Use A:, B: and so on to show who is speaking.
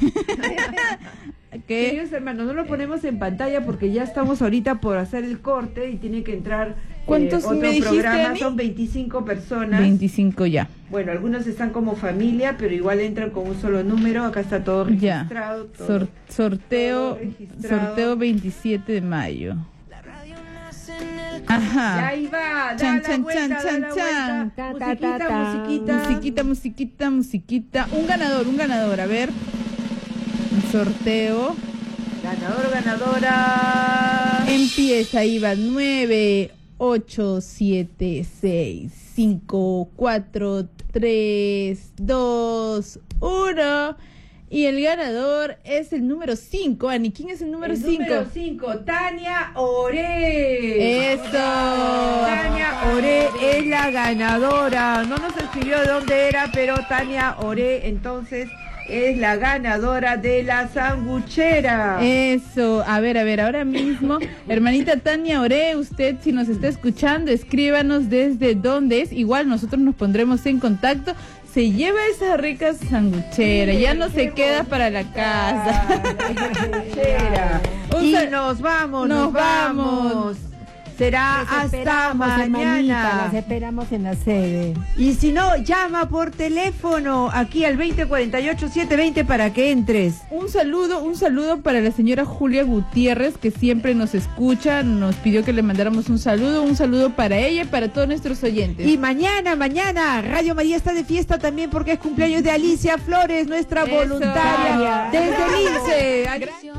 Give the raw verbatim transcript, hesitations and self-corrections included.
A: ¿Qué?
B: Queridos hermanos, no lo ponemos en pantalla porque ya estamos ahorita por hacer el corte y tiene que entrar
A: ¿Cuántos
B: eh, otro
A: me dijiste,
B: programa,
A: Ani?
B: son veinticinco personas.
A: veinticinco ya.
B: Bueno, algunos están como familia, pero igual entran con un solo número, acá está todo registrado.
A: Ya.
B: Todo,
A: Sor- sorteo,
B: todo registrado.
A: sorteo veintisiete de mayo. Ajá.
B: Ya ahí va, da
A: Chan,
B: la
A: chan,
B: vuelta,
A: chan,
B: da
A: chan,
B: la
A: chan.
B: vuelta.
C: Ta, ta,
B: Musiquita,
C: ta, ta.
B: musiquita.
A: Musiquita, musiquita, musiquita. Un ganador, un ganador. A ver. Un sorteo.
B: Ganador, ganadora.
A: Empieza, Iba. nueve, ocho, siete, seis, cinco, cuatro, tres, dos, uno. Y el ganador es el número cinco. Ani, ¿quién es el número
B: El
A: cinco?
B: número cinco, Tania Oré.
A: Eso.
B: Tania Oré es la ganadora. No nos escribió de dónde era, pero Tania Oré entonces es la ganadora de la sanguchera.
A: Eso, a ver, a ver, ahora mismo, hermanita Tania Oré, usted si nos está escuchando, escríbanos desde dónde es, igual nosotros nos pondremos en contacto, se lleva esa rica sanguchera, ya no se queda para la casa.
B: Sanguchera. Y nos vamos, nos,
A: Nos vamos.
B: vamos. Será
C: Las
B: hasta
C: esperamos, hermanita,
B: mañana.
C: las esperamos en la sede.
B: Y si no, llama por teléfono aquí al veinte cuarenta y ocho setecientos veinte para que entres.
A: Un saludo, un saludo para la señora Julia Gutiérrez, que siempre nos escucha, nos pidió que le mandáramos un saludo, un saludo para ella y para todos nuestros oyentes.
B: Y mañana, mañana, Radio María está de fiesta también porque es cumpleaños de Alicia Flores, nuestra
A: Eso.
B: voluntaria desde el I N S E.